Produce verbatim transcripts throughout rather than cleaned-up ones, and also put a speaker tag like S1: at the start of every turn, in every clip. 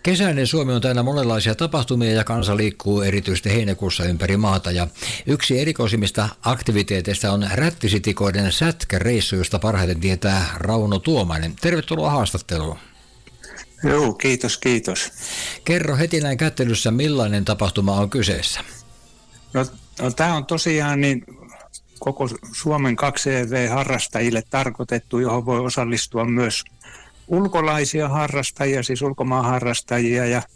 S1: Kesäinen Suomi on täynnä monenlaisia tapahtumia ja kansa liikkuu erityisesti heinäkuussa ympäri maata. Ja yksi erikoisimmista aktiviteeteista on rättisitikoiden sätkäreissu, josta parhaiten tietää Rauno Tuomainen. Tervetuloa haastatteluun.
S2: Joo, kiitos, kiitos.
S1: Kerro heti näin kättelyssä, millainen tapahtuma on kyseessä?
S2: No, no tämä on tosiaan niin koko Suomen kaksi C V-harrastajille tarkoitettu, johon voi osallistua myös ulkolaisia harrastajia, siis ulkomaan harrastajia, ja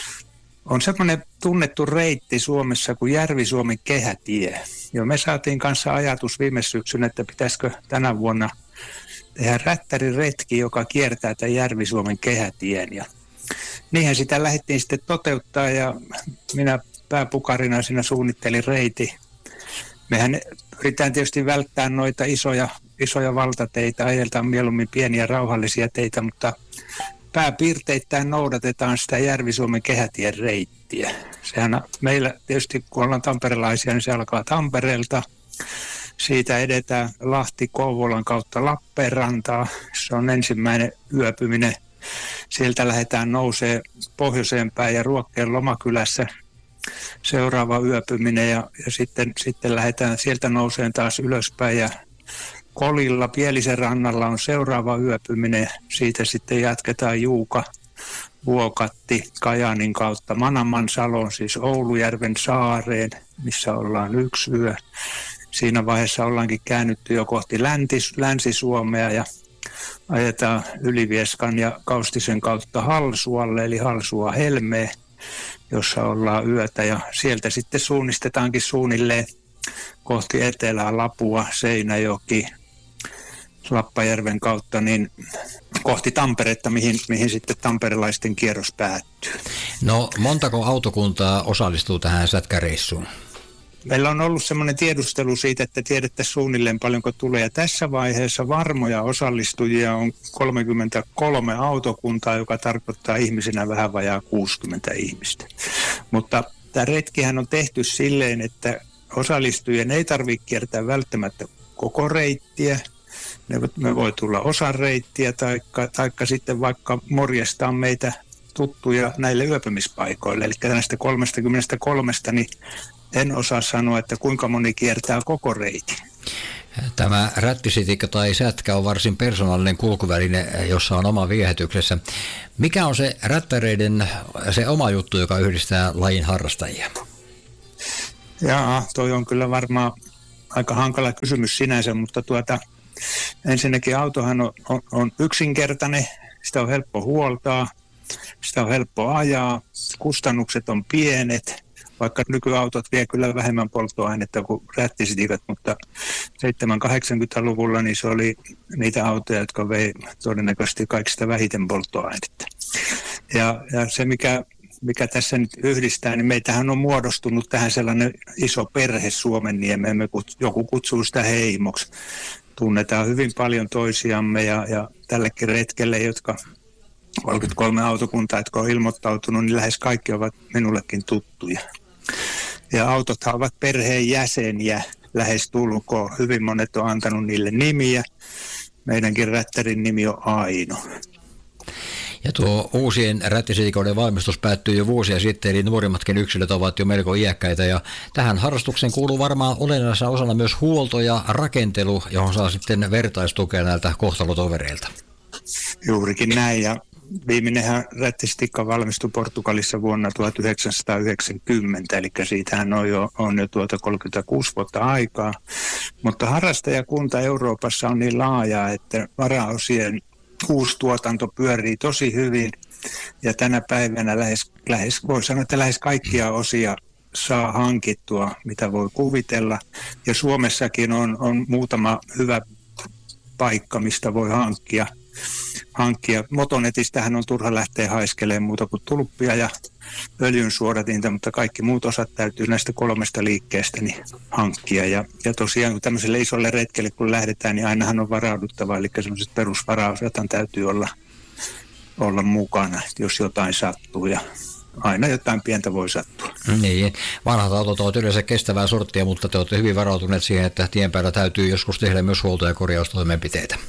S2: on semmoinen tunnettu reitti Suomessa kuin Järvi-Suomen kehätie. Ja me saatiin kanssa ajatus viime syksynä, että pitäisikö tänä vuonna tehdä rättäriretki, joka kiertää tämän Järvi-Suomen kehätien. Ja niinhän sitä lähdettiin sitten toteuttaa, ja minä pääpukarina siinä suunnittelin reiti. Mehän yritetään tietysti välttää noita isoja, isoja valtateitä, ajeltaan mieluummin pieniä rauhallisia teitä, mutta pääpiirteittäin noudatetaan sitä Järvi-Suomen kehätien reittiä. Sehän meillä tietysti, kun ollaan tamperelaisia, niin se alkaa Tampereelta. Siitä edetään Lahti-Kouvolan kautta Lappeenrantaa. Se on ensimmäinen yöpyminen. Sieltä lähdetään nousee pohjoiseen päin ja Ruokkeen Lomakylässä seuraava yöpyminen ja, ja sitten, sitten lähdetään sieltä nouseen taas ylöspäin ja Kolilla Pielisen rannalla on seuraava yöpyminen. Siitä sitten jatketaan Juuka, Vuokatti, Kajaanin kautta Manamansalon, siis Oulujärven saareen, missä ollaan yksi yö. Siinä vaiheessa ollaankin käännytty jo kohti Läntis, Länsi-Suomea ja ajetaan Ylivieskan ja Kaustisen kautta Halsualle, eli Halsua Helmeen, jossa ollaan yötä, ja sieltä sitten suunnistetaankin suunnilleen kohti etelää Lapua, Seinäjoki, Lappajärven kautta, niin kohti Tamperetta, mihin, mihin sitten tamperelaisten kierros päättyy.
S1: No, montako autokuntaa osallistuu tähän sätkäreissuun?
S2: Meillä on ollut semmoinen tiedustelu siitä, että tiedettäisiin suunnilleen paljonko tulee. Ja tässä vaiheessa varmoja osallistujia on kolmekymmentäkolme autokuntaa, joka tarkoittaa ihmisenä vähän vajaa kuusikymmentä ihmistä. Mutta tämä retkihän on tehty silleen, että osallistujien ei tarvitse kiertää välttämättä koko reittiä. Me voi tulla osan reittiä taikka, taikka sitten vaikka morjestaa meitä tuttuja näille yöpymispaikoille. Eli näistä kolmekymmentäkolme, niin en osaa sanoa, että kuinka moni kiertää koko reitin.
S1: Tämä rättisitikka tai sätkä on varsin persoonallinen kulkuväline, jossa on oma viehätyksessä. Mikä on se rättäreiden se oma juttu, joka yhdistää lajin harrastajia?
S2: Jaa, toi on kyllä varmaan aika hankala kysymys sinänsä, mutta tuota, ensinnäkin autohan on, on, on yksinkertainen, sitä on helppo huoltaa, sitä on helppo ajaa, kustannukset on pienet. Vaikka nykyautot vie kyllä vähemmän polttoainetta kuin rättisitikat, mutta seitsemänkymmentä-kahdeksankymmentäluvulla niin se oli niitä autoja, jotka vei todennäköisesti kaikista vähiten polttoainetta. Ja, ja se, mikä, mikä tässä nyt yhdistää, niin meitähän on muodostunut tähän sellainen iso perhe Suomenniemeen. Me kut, joku kutsuu sitä heimoksi. Tunnetaan hyvin paljon toisiamme ja, ja tällekin retkelle, jotka kolmekymmentäkolme autokuntaa, jotka on ilmoittautunut, niin lähes kaikki ovat minullekin tuttuja. Ja autothan ovat perheen jäseniä lähes tulkoon. Hyvin monet on antanut niille nimiä. Meidänkin rättärin nimi on Aino.
S1: Ja tuo uusien rättisitikoiden valmistus päättyi jo vuosia sitten, eli nuorimmatkin yksilöt ovat jo melko iäkkäitä. Ja tähän harrastukseen kuuluu varmaan olennaisena osana myös huolto ja rakentelu, johon saa sitten vertaistukea näiltä kohtalotovereilta.
S2: Juurikin näin, ja viimeinenhän rättisitikka valmistui Portugalissa vuonna tuhatyhdeksänsataayhdeksänkymmentä, eli siitähän on jo, on jo tuota kolmekymmentäkuusi vuotta aikaa. Mutta harrastajakunta Euroopassa on niin laaja, että varaosien uusi tuotanto pyörii tosi hyvin, ja tänä päivänä lähes, lähes, voi sanoa, että lähes kaikkia osia saa hankittua, mitä voi kuvitella. Ja Suomessakin on, on muutama hyvä paikka, mistä voi hankkia. hankkia. Motonetistähän on turha lähteä haiskelemaan muuta kuin tulppia ja öljyn suodatinta, mutta kaikki muut osat täytyy näistä kolmesta liikkeestä niin hankkia. Ja, ja tosiaan kun tämmöiselle isolle retkelle kun lähdetään, niin ainahan on varauduttava, eli sellaiset perusvarausjatan täytyy olla, olla mukana, jos jotain sattuu, ja aina jotain pientä voi sattua.
S1: Niin, vanhat autot ovat yleensä kestävää sorttia, mutta te olette hyvin varautuneet siihen, että tien päällä täytyy joskus tehdä myös huolto- ja korjaustoimenpiteitä.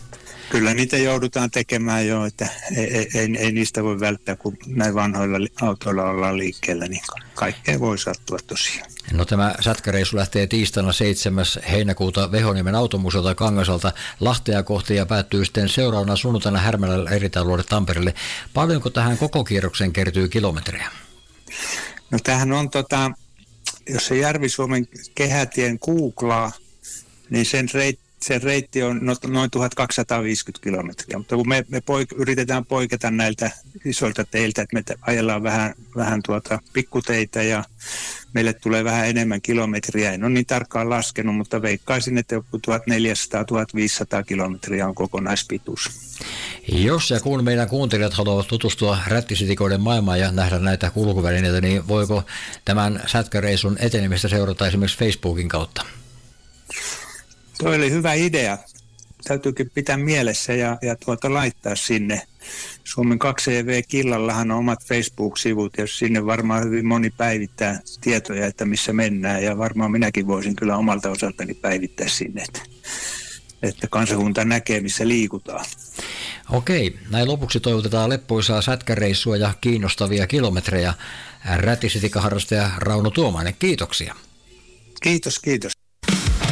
S2: Kyllä niitä joudutaan tekemään jo, että ei, ei, ei, ei niistä voi välttää, kun näin vanhoilla autoilla ollaan liikkeellä, niin kaikkea voi sattua tosiaan.
S1: No tämä sätkäreissu lähtee tiistaina seitsemäs heinäkuuta Vehoniemen automuseolta Kangasalta Lahtea kohti ja päättyy sitten seuraavana sunnuntaina Härmälällä Eritalolle Tampereelle. Paljonko tähän koko kierrokseen kertyy kilometrejä?
S2: No tämähän on, tota, jos se Järvi-Suomen kehätien googlaa, niin sen reitti Se reitti on noin tuhatkaksisataaviisikymmentä kilometriä, mutta kun me, me poik- yritetään poiketa näiltä isoilta teiltä, että me ajellaan vähän, vähän tuota pikkuteitä ja meille tulee vähän enemmän kilometriä. En ole niin tarkkaan laskenut, mutta veikkaisin, että joku tuhatneljäsataa tuhatviisisataa kilometriä on kokonaispituus.
S1: Jos ja kun meidän kuuntelijat haluavat tutustua rättisitikoiden maailmaan ja nähdä näitä kulkuvälineitä, niin voiko tämän sätkäreisun etenemistä seurata esimerkiksi Facebookin kautta?
S2: Tuo oli hyvä idea. Täytyykin pitää mielessä ja, ja tuota laittaa sinne. Suomen kaksi C V-killallahan on omat Facebook-sivut, ja sinne varmaan hyvin moni päivittää tietoja, että missä mennään. Ja varmaan minäkin voisin kyllä omalta osaltani päivittää sinne, että, että kansakunta näkee, missä liikutaan.
S1: Okei, näin lopuksi toivotetaan leppoisaa sätkäreissua ja kiinnostavia kilometrejä. Rättisitikaharrastaja Rauno Tuomainen, kiitoksia.
S2: Kiitos, kiitos.